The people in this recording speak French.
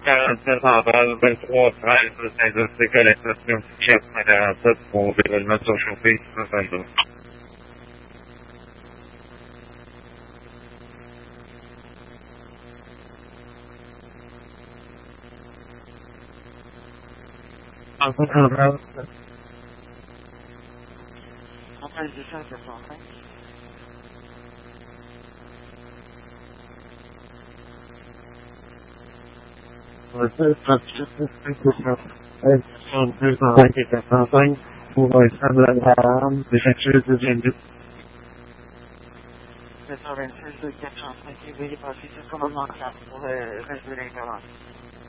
47 23 13 Saint-Joseph Collectation 447 pour déroulement surchauffé 652. Pour un stable alarme, défectueuse deuxième but. 726 de 405, veuillez passer sur commandement 4 pour le reste de l'intervention.